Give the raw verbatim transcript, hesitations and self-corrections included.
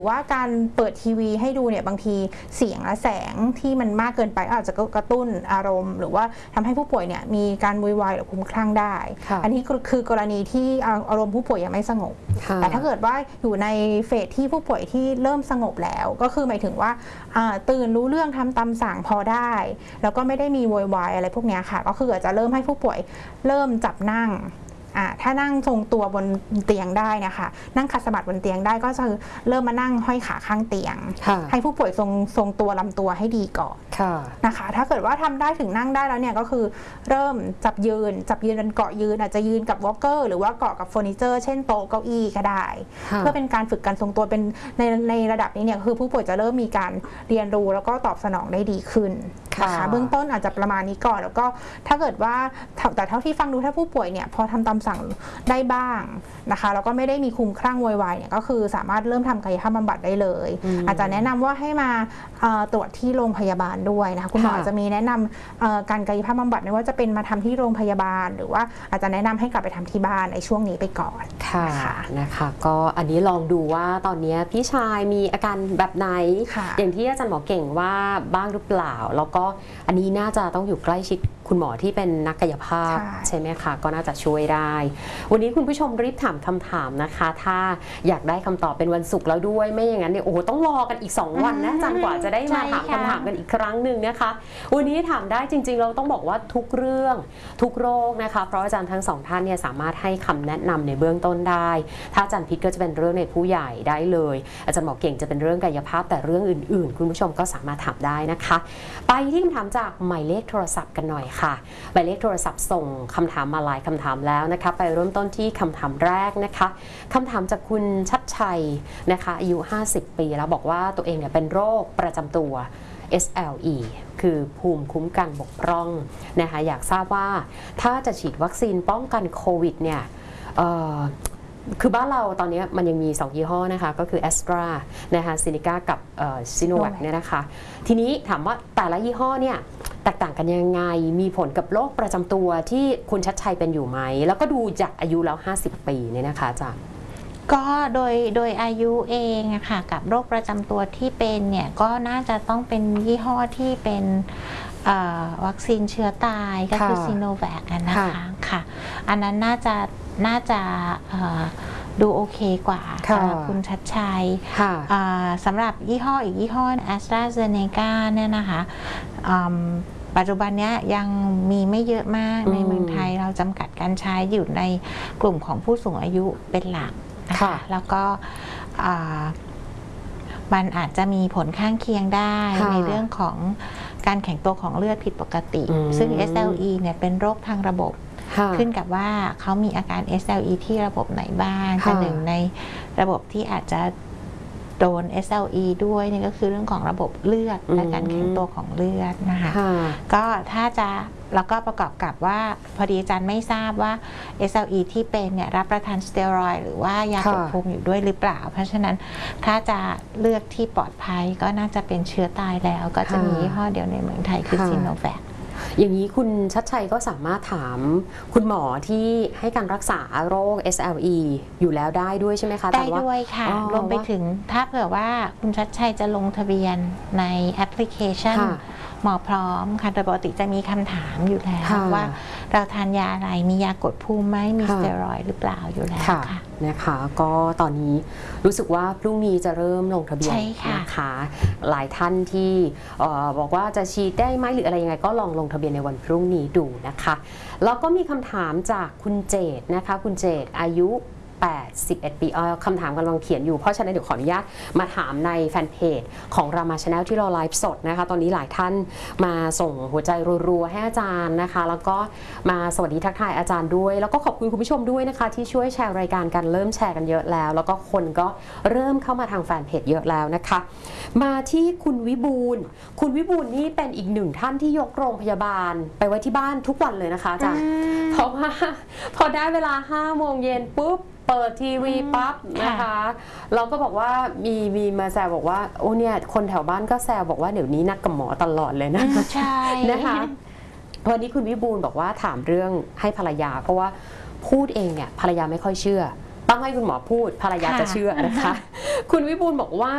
ว่าการเปิดทีวีให้ดูเนี่ยบางทีเสียงและแสงที่มันมากเกินไปอาจจะกระตุ้นอารมณ์หรือว่าทำให้ผู้ป่วยเนี่ยมีการวุ่นวายหรือคลุ้มคลั่งได้อันนี้คือกรณีที่อารมณ์ผู้ป่วยยังไม่สงบแต่ถ้าเกิดว่าอยู่ในเฟสที่ผู้ป่วยที่เริ่มสงบแล้วก็คือหมายถึงว่าตื่นรู้เรื่องทำตามสั่งพอได้แล้วก็ไม่ได้มีวุ่นวายอะไรพวกนี้ค่ะก็คืออาจจะเริ่มให้ผู้ป่วยเริ่มจับนั่งถ้านั่งทรงตัวบนเตียงได้นะคะนั่งขัดสมาธิบนเตียงได้ก็จะเริ่มมานั่งห้อยขาข้างเตียงให้ผู้ป่วยทรงทรงตัวลำตัวให้ดีก่อนนะคะถ้าเกิดว่าทำได้ถึงนั่งได้แล้วเนี่ยก็คือเริ่มจับยืนจับยืนเกาะยืนอาจจะยืนกับวอล์กเกอร์หรือว่าเกาะกับเฟอร์นิเจอร์เช่นโต๊ะเก้าอี้ก็ได้เพื่อเป็นการฝึกการทรงตัวเป็นในในระดับนี้เนี่ยคือผู้ป่วยจะเริ่มมีการเรียนรู้แล้วก็ตอบสนองได้ดีขึ้นนะคะเบื้องต้นอาจจะประมาณนี้ก่อนแล้วก็ถ้าเกิดว่าแต่เท่าที่ฟังดูถ้าผู้ป่วยเนี่ยพอทำตามสั่งได้บ้างนะคะแล้วก็ไม่ได้มีคลุ้มคลั่งโวยวายเนี่ยก็คือสามารถเริ่มทำกายภาพบำบัดได้เลยอาจจะแนะนำว่าให้มาตรวจที่โรงพยาบาลด้วยนะคะคุณหมอจะมีแนะนำการกายภาพบำบัดไม่ว่าจะเป็นมาทำที่โรงพยาบาลหรือว่าอาจจะแนะนำให้กลับไปทำที่บ้านในช่วงนี้ไปก่อนค่ะนะคะก็อันนี้ลองดูว่าตอนนี้พี่ชายมีอาการแบบไหนอย่างที่อาจารย์หมอเก่งว่าบ้างหรือเปล่าแล้วก็อันนี้น่าจะต้องอยู่ใกล้ชิดคุณหมอที่เป็นนักกายภาพใช่ไหมคะก็น่าจะช่วยได้วันนี้คุณผู้ชมรีบถามคำถามนะคะถ้าอยากได้คำตอบเป็นวันศุกร์แล้วด้วยไม่อย่างนั้นเนี่ยโอ้โหต้องรอกันอีกสองวันนะจนกว่าจะได้มาถามคำถามกันอีกครั้งหนึ่งนะคะวันนี้ถามได้จริงๆเราต้องบอกว่าทุกเรื่องทุกโรคนะคะเพราะอาจารย์ทั้งสองท่านเนี่ยสามารถให้คำแนะนำในเบื้องต้นได้ถ้าอาจารย์พิษก็จะเป็นเรื่องในผู้ใหญ่ได้เลยอาจารย์หมอเก่งจะเป็นเรื่องกายภาพแต่เรื่องอื่นๆคุณผู้ชมก็สามารถถามได้นะคะไปที่คำถามจากหมายเลขโทรศัพท์กันหน่อยค่ะหมายเลขโทรศัพท์ส่งคำถามมาหลายคำถามแล้วนะคะไปเริ่มต้นที่คำถามแรกนะคะคำถามจากคุณชัดชัยนะคะอายุห้าสิบปีแล้วบอกว่าตัวเองเนี่ยเป็นโรคประจำตัว เอส แอล อี คือภูมิคุ้มกันบกพร่องนะคะอยากทราบว่าถ้าจะฉีดวัคซีนป้องกันโควิดเนี่ยคือบ้านเราตอนนี้มันยังมีสองยี่ห้อนะคะก็คือ Astra นะคะซินิก้ากับซิโนแวคเนี่ยนะคะทีนี้ถามว่าแต่ละยี่ห้อเนี่ยแตกต่างกันยังไงมีผลกับโรคประจำตัวที่คุณชัดชัยเป็นอยู่ไหมแล้วก็ดูจากอายุแล้วห้าสิบปีเนี่ยนะคะอาจารย์ก็โดยโดยอายุเองอะค่ะกับโรคประจำตัวที่เป็นเนี่ยก็น่าจะต้องเป็นยี่ห้อที่เป็นวัคซีนเชื้อตายก็คือซีโนแวคนะคะค่ะอันนั้นน่าจะน่าจะดูโอเคกว่าสำหรับคุณชัดชัยสำหรับยี่ห้ออีกยี่ห้อ AstraZeneca เนี่ยนะคะปัจจุบันนี้ยังมีไม่เยอะมากในเมืองไทยเราจำกัดการใช้อยู่ในกลุ่มของผู้สูงอายุเป็นหลักนะคะแล้วก็มันอาจจะมีผลข้างเคียงได้ในเรื่องของการแข็งตัวของเลือดผิดปกติซึ่ง เอส แอล อี เนี่ยเป็นโรคทางระบบขึ้นกับว่าเขามีอาการ เอส แอล อี ที่ระบบไหนบ้างแต่หนึ่งในระบบที่อาจจะโดน เอส แอล อี ด้วยนี่ก็คือเรื่องของระบบเลือดและการแข็งตัวของเลือดนะคะก็ถ้าจะแล้วก็ประกอบกับว่าพอดีอาจารย์ไม่ทราบว่า เอส แอล อี ที่เป็นเนี่ยรับประทานสเตียรอยด์หรือว่ายากดภูมิอยู่ด้วยหรือเปล่าเพราะฉะนั้นถ้าจะเลือกที่ปลอดภัยก็น่าจะเป็นเชื้อตายแล้วก็จะมียี่ห้อเดียวในเมืองไทยคือซิโนแวคอย่างนี้คุณชัดชัยก็สามารถถามคุณหมอที่ให้การรักษาโรค เอส แอล อี อยู่แล้วได้ด้วยใช่ไหมคะได้ด้วยค่ะรวมไปถึงถ้าเผื่อว่าคุณชัดชัยจะลงทะเบียนในแอปพลิเคชันหมอพร้อมค่ะโดยปกติจะมีคำถามอยู่แล้วว่าเราทานยาอะไรมียากดภูมิไหมมีสเตียรอยด์หรือเปล่าอยู่แล้วค่ะนะคะก็ตอนนี้รู้สึกว่าพรุ่งนี้จะเริ่มลงทะเบียนนะคะหลายท่านที่บอกว่าจะฉีดได้ไหมหรืออะไรยังไงก็ลองลงทะเบียนในวันพรุ่งนี้ดูนะคะแล้วก็มีคำถามจากคุณเจตนะคะคุณเจตอายุแปดสิบเอ็ดปีคำถามกำลังเขียนอยู่เพราะฉะนั้นเดี๋ยวขออนุญาตมาถามในแฟนเพจของรามาชาแนลที่เราไลฟ์สดนะคะตอนนี้หลายท่านมาส่งหัวใจรัวๆให้อาจารย์นะคะแล้วก็มาสวัสดีทักทายอาจารย์ด้วยแล้วก็ขอบคุณคุณผู้ชมด้วยนะคะที่ช่วยแชร์รายการกันเริ่มแชร์กันเยอะแล้วแล้วก็คนก็เริ่มเข้ามาทางแฟนเพจเยอะแล้วนะคะมาที่คุณวิบูลย์คุณวิบูลย์นี่เป็นอีกหนึ่งท่านที่ยกโรงพยาบาลไปไว้ที่บ้านทุกวันเลยนะคะอาจารย์เพราะว่าพอได้เวลาห้าโมงเย็นปุ๊บเปิดทีวีปั๊บนะคะเราก็บอกว่ามีมีมาแซวบอกว่าโอ้เนี่ยคนแถวบ้านก็แซวบอกว่าเดี๋ยวนี้นัดกับหมอตลอดเลยนะใช่นะคะวันนี้คุณวิบูลย์บอกว่าถามเรื่องให้ภรรยาเพราะว่าพูดเองเนี่ยภรรยาไม่ค่อยเชื่อต้องให้คุณหมอพูดภรรยาจะเชื่อนะคะคุณวิบูลย์บอกว่า